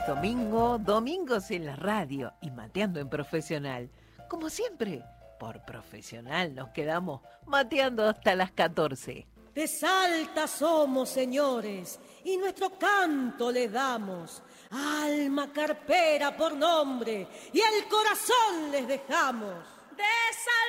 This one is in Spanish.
Domingos en la radio y mateando en profesional. Como siempre, por profesional nos quedamos mateando hasta las 14. De Salta somos, señores, y nuestro canto les damos. Alma carpera por nombre, y el corazón les dejamos. De Salta